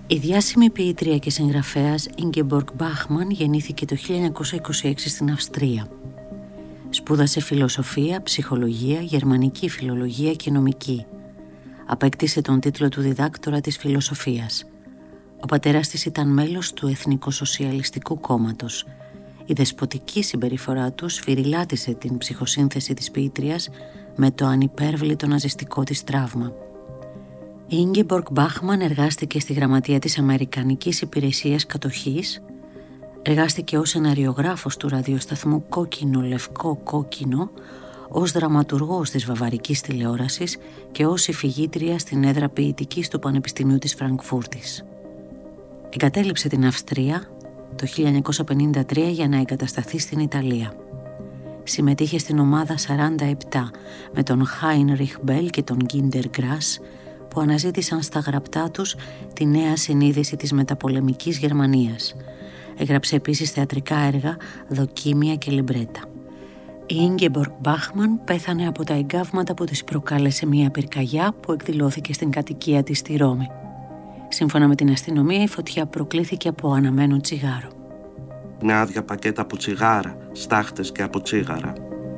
Η διάσημη ποιήτρια και συγγραφέας Ingeborg Bachmann γεννήθηκε το 1926 στην Αυστρία. Σπούδασε φιλοσοφία, ψυχολογία, γερμανική φιλολογία και νομική. Απέκτησε τον τίτλο του διδάκτορα της φιλοσοφίας. Ο πατέρας της ήταν μέλος του Εθνικοσοσιαλιστικού Κόμματος. Η δεσποτική συμπεριφορά του σφυριλάτησε την ψυχοσύνθεση της ποιήτριας με το ανυπέρβλητο ναζιστικό της τραύμα. Η Ingeborg Bachmann εργάστηκε στη γραμματεία της Αμερικανικής Υπηρεσίας Κατοχής, εργάστηκε ως σεναριογράφος του ραδιοσταθμού Κόκκινο Λευκό Κόκκινο, ως δραματουργός της βαβαρικής τηλεόρασης και ως υφηγήτρια στην έδρα ποιητικής του Πανεπιστημίου της Φραγκφούρτης. Εγκατέλειψε την Αυστρία το 1953 για να εγκατασταθεί στην Ιταλία. Συμμετείχε στην ομάδα 47 με τον Heinrich Bell και τον Günter Grass, που αναζήτησαν στα γραπτά τους τη νέα συνείδηση της μεταπολεμικής Γερμανίας. Έγραψε επίσης θεατρικά έργα, δοκίμια και λιμπρέτα. Η Ingeborg Bachmann πέθανε από τα εγκάβματα που της προκάλεσε μια πυρκαγιά που εκδηλώθηκε στην κατοικία της στη Ρώμη. Σύμφωνα με την αστυνομία, η φωτιά προκλήθηκε από αναμένο τσιγάρο. Μια άδεια πακέτα από τσιγάρα, στάχτες και από τσίγαρα.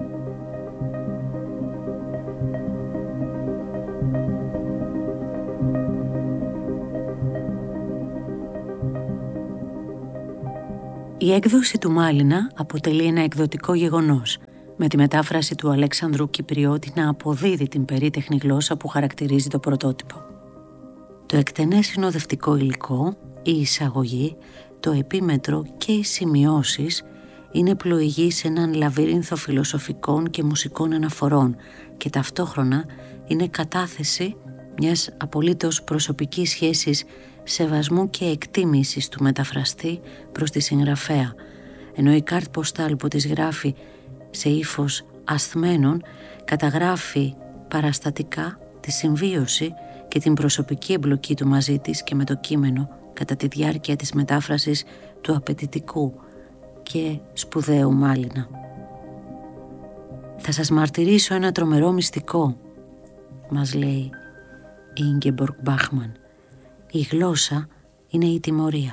Η έκδοση του Μάλινα αποτελεί ένα εκδοτικό γεγονός, με τη μετάφραση του Αλέξανδρου Κυπριώτη να αποδίδει την περίτεχνη γλώσσα που χαρακτηρίζει το πρωτότυπο. Το εκτενές συνοδευτικό υλικό, η εισαγωγή, το επίμετρο και οι σημειώσεις είναι πλοηγοί σε έναν λαβύρινθο φιλοσοφικών και μουσικών αναφορών και ταυτόχρονα είναι κατάθεση μιας απολύτως προσωπικής σχέσης σεβασμού και εκτίμησης του μεταφραστή προς τη συγγραφέα, ενώ η κάρτ ποστάλ που της γράφει σε ύφος ασθμένων καταγράφει παραστατικά τη συμβίωση και την προσωπική εμπλοκή του μαζί της και με το κείμενο κατά τη διάρκεια της μετάφρασης του απαιτητικού και σπουδαίου Μάλινα. «Θα σας μαρτυρήσω ένα τρομερό μυστικό», μας λέει η Ingeborg Bachmann. «Η γλώσσα είναι η τιμωρία».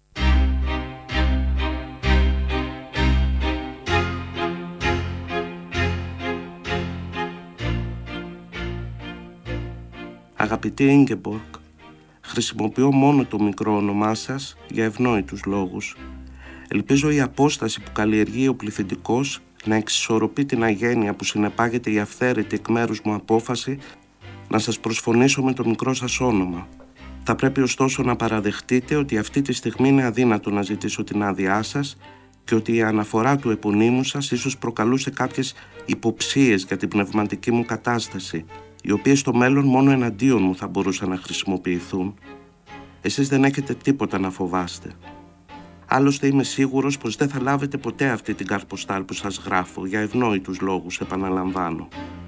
Αγαπητή Ingeborg, χρησιμοποιώ μόνο το μικρό όνομά σας για ευνόητους λόγους. Ελπίζω η απόσταση που καλλιεργεί ο πληθυντικός να εξισορροπεί την αγένεια που συνεπάγεται η αυθαίρετη εκ μέρους μου απόφαση να σας προσφωνήσω με το μικρό σας όνομα. Θα πρέπει ωστόσο να παραδεχτείτε ότι αυτή τη στιγμή είναι αδύνατο να ζητήσω την άδειά σας και ότι η αναφορά του επωνύμου σας ίσως προκαλούσε κάποιες υποψίες για την πνευματική μου κατάσταση, οι οποίες στο μέλλον μόνο εναντίον μου θα μπορούσαν να χρησιμοποιηθούν. Εσείς δεν έχετε τίποτα να φοβάστε. Άλλωστε είμαι σίγουρος πως δεν θα λάβετε ποτέ αυτή την καρποστάλ που σας γράφω, για ευνόητους λόγους, επαναλαμβάνω.